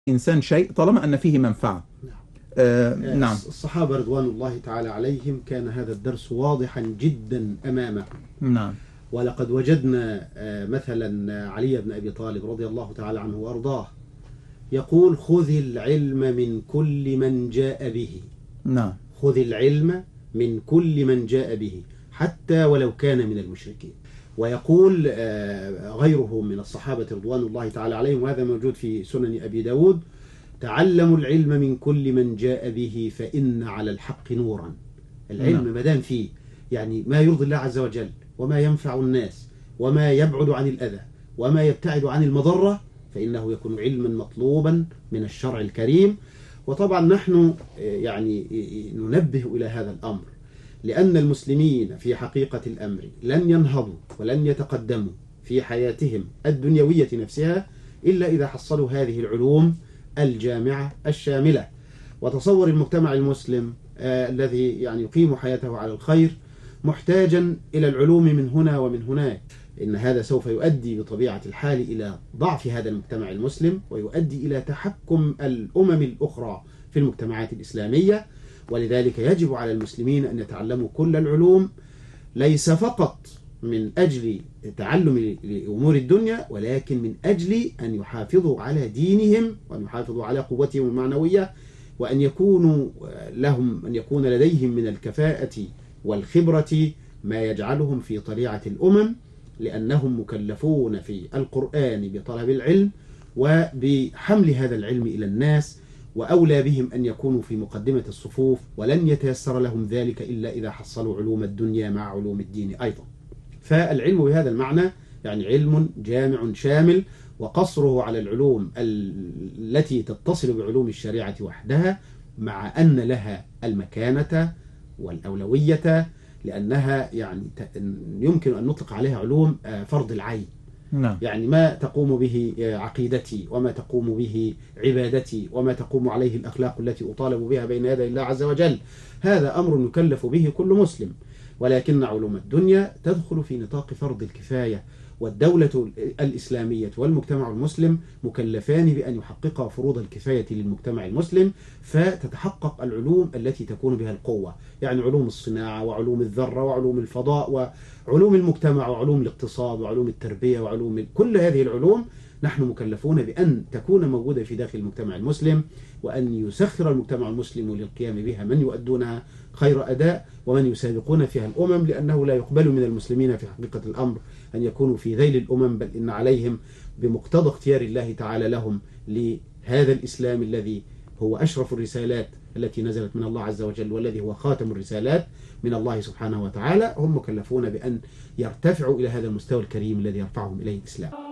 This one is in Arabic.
إنسان شيء طالما أن فيه منفعة. نعم. الصحابة رضوان الله تعالى عليهم كان هذا الدرس واضحا جدا أمامهم. نعم. ولقد وجدنا مثلا علي بن أبي طالب رضي الله تعالى عنه وأرضاه يقول: خذ العلم من كل من جاء به. نعم. خذ العلم من كل من جاء به حتى ولو كان من المشركين. ويقول غيره من الصحابة رضوان الله تعالى عليهم، وهذا موجود في سنن أبي داود: تعلموا العلم من كل من جاء به فإن على الحق نورا. العلم مدام فيه يعني ما يرضي الله عز وجل وما ينفع الناس وما يبعد عن الأذى وما يبتعد عن المضرة، فإنه يكون علما مطلوبا من الشرع الكريم. وطبعا نحن يعني ننبه إلى هذا الأمر، لأن المسلمين في حقيقة الأمر لن ينهضوا ولن يتقدموا في حياتهم الدنيوية نفسها إلا إذا حصلوا هذه العلوم الجامعة الشاملة. وتصور المجتمع المسلم الذي يعني يقيم حياته على الخير محتاجا إلى العلوم من هنا ومن هناك. إن هذا سوف يؤدي بطبيعة الحال إلى ضعف هذا المجتمع المسلم، ويؤدي إلى تحكم الأمم الأخرى في المجتمعات الإسلامية. ولذلك يجب على المسلمين أن يتعلموا كل العلوم، ليس فقط من أجل تعلم لأمور الدنيا، ولكن من أجل أن يحافظوا على دينهم وأن يحافظوا على قوتهم المعنوية، وأن يكون لديهم من الكفاءة والخبرة ما يجعلهم في طليعة الأمم، لأنهم مكلفون في القرآن بطلب العلم وبحمل هذا العلم إلى الناس، وأولى بهم أن يكونوا في مقدمة الصفوف، ولن يتيسر لهم ذلك إلا إذا حصلوا علوم الدنيا مع علوم الدين أيضا. فالعلم بهذا المعنى يعني علم جامع شامل، وقصره على العلوم التي تتصل بعلوم الشريعة وحدها، مع أن لها المكانة والأولوية، لأنها يعني يمكن أن نطلق عليها علوم فرض العين. نعم. يعني ما تقوم به عقيدتي وما تقوم به عبادتي وما تقوم عليه الأخلاق التي أطالب بها بين يدي الله عز وجل، هذا أمر يكلف به كل مسلم. ولكن علوم الدنيا تدخل في نطاق فرض الكفاية، والدولة الإسلامية والمجتمع المسلم مكلفان بأن يحققا فروض الكفاية للمجتمع المسلم، فتتحقق العلوم التي تكون بها القوة، يعني علوم الصناعة وعلوم الذرة وعلوم الفضاء وعلوم المجتمع وعلوم الاقتصاد وعلوم التربية وعلوم كل هذه العلوم نحن مكلفون بأن تكون موجودة في داخل المجتمع المسلم، وأن يسخر المجتمع المسلم للقيام بها من يؤدونها خير أداء ومن يسابقون فيها الأمم، لأنه لا يقبل من المسلمين في حقيقة الأمر أن يكونوا في ذيل الأمم، بل إن عليهم بمقتضى اختيار الله تعالى لهم لهذا الإسلام الذي هو أشرف الرسالات التي نزلت من الله عز وجل، والذي هو خاتم الرسالات من الله سبحانه وتعالى، هم مكلفون بأن يرتفعوا إلى هذا المستوى الكريم الذي يرفعهم إليه الإسلام.